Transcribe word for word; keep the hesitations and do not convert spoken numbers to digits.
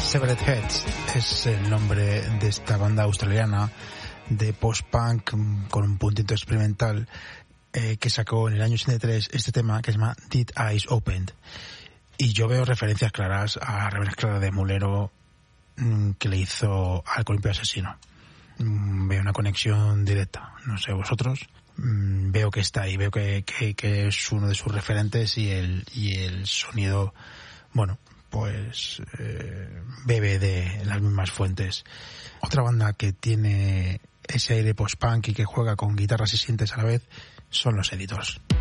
Severed Heads es el nombre de esta banda australiana de post-punk con un puntito experimental eh, que sacó en el año ochenta y tres este tema que se llama Did Eyes Opened. Y yo veo referencias claras a la remezcla Clara de Mulero mmm, que le hizo al Columpio Asesino. Mmm, veo una conexión directa, no sé vosotros. Mmm, veo que está ahí, veo que, que, que es uno de sus referentes y el, y el sonido, bueno, pues eh, bebe de las mismas fuentes. Otra banda que tiene ese aire post-punk y que juega con guitarras y sintes a la vez son los Editors.